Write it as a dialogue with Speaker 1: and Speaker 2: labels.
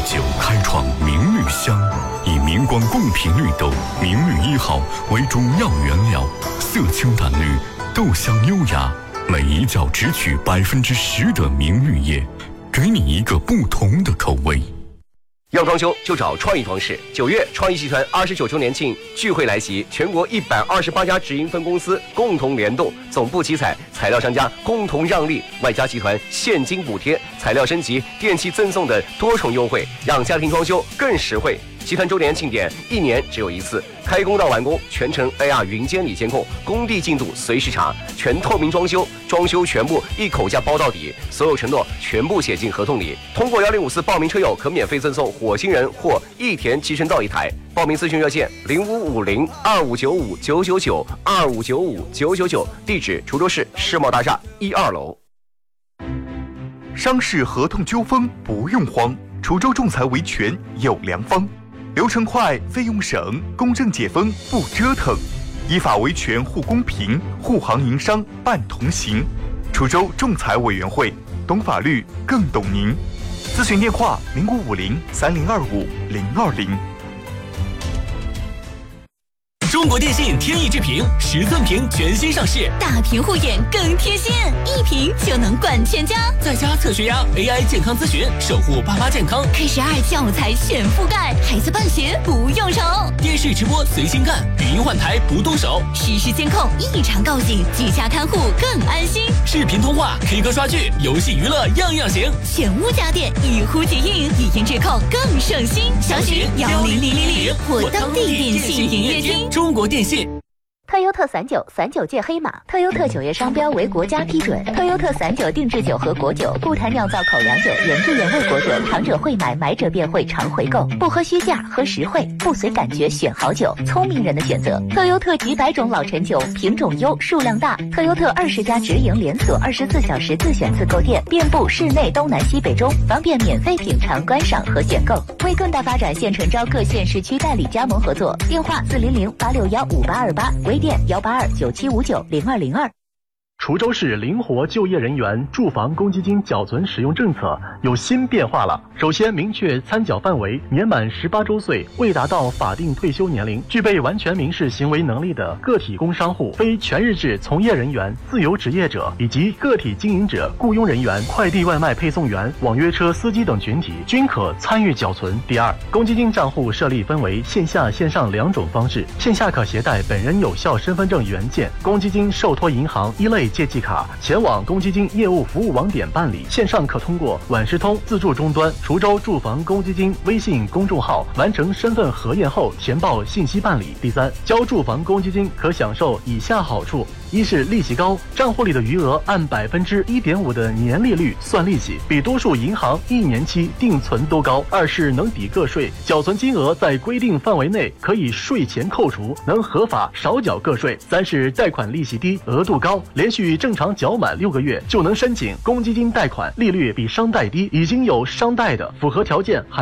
Speaker 1: 9开创明绿香，以明光贡品绿豆明绿1号为主要原料，色清淡绿，豆香优雅，每一角只取10%的明绿叶，给你一个不同的口味。
Speaker 2: 要装修就找创意装饰。9月，创意集团29周年庆聚会来袭，全国128家直营分公司共同联动，总部集采，材料商家共同让利，外加集团现金补贴、材料升级、电器赠送的多重优惠，让家庭装修更实惠。集团周年庆典1年只有一次，开工到完工全程 AR 云监理监控，工地进度随时查，全透明装修，装修全部一口价包到底，所有承诺全部写进合同里。通过1054报名车友可免费赠送火星人或益田集成灶1台。报名咨询热线0550259599259599，地址滁州市世贸大厦1、2楼。
Speaker 3: 商事合同纠纷不用慌，滁州仲裁维权有良方。流程快，费用省，公正解纷不折腾，依法维权护公平，护行营商办同行。滁州仲裁委员会，懂法律更懂您。咨询电话05503025-020。
Speaker 4: 中国电信天翼智屏10寸屏全新上市，
Speaker 5: 大屏护眼更贴心，1屏就能管全家。
Speaker 4: 在家测血压 ，AI 健康咨询，守护爸妈健康。
Speaker 5: K12教材全覆盖，孩子办学不用愁。
Speaker 4: 电视直播随心干，语音换台不动手。
Speaker 5: 实时监控异常告警，居家看护更安心。
Speaker 4: 视频通话、K 歌刷剧、游戏娱乐样样行。
Speaker 5: 全屋家电一呼即应，语音质控更省心。详询10000或当地电信营业厅。
Speaker 4: 中国电信。
Speaker 6: 特优特39界黑马，特优特9月商标为国家批准。特优特39定制酒和果酒，不谈酿造口粮酒，原汁原味果酒，尝者会买，买者便会常回购。不喝虚价，喝实惠，不随感觉选好酒，聪明人的选择。特优特几百种老陈酒，品种优，数量大。特优特20家直营连锁，24小时自选自购店，遍布市内东南西北中，方便免费品尝、观赏和选购。为更大发展，现诚招各县市区代理加盟合作，电话400-861-5828，微店182-9759-0202。
Speaker 7: 滁州市灵活就业人员住房公积金缴存使用政策有新变化了。首先明确参缴范围，年满18周岁，未达到法定退休年龄，具备完全民事行为能力的个体工商户、非全日制从业人员、自由职业者以及个体经营者、雇佣人员、快递外卖配送员、网约车司机等群体均可参与缴存。第二，公积金账户设立分为线下、线上2种方式。线下可携带本人有效身份证原件、公积金受托银行1类借记卡前往公积金业务服务网点办理，线上可通过晚时通自助终端、滁州住房公积金微信公众号完成身份核验后填报信息办理。第三，交住房公积金可享受以下好处：一是利息高，账户里的余额按1.5%的年利率算利息，比多数银行1年期定存都高；二是能抵个税，缴存金额在规定范围内可以税前扣除，能合法少缴个税；三是贷款利息低，额度高，连续正常缴满6个月就能申请公积金贷款，利率比商贷低，已经有商贷的符合条件